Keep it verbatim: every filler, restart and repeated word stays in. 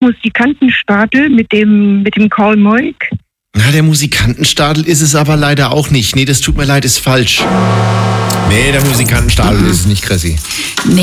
Musikantenstadel mit dem, mit dem Karl Moik. Na, der Musikantenstadel ist es aber leider auch nicht. Nee, das tut mir leid, ist falsch. Nee, der Musikantenstadel ist es nicht, Chrissy. Nee.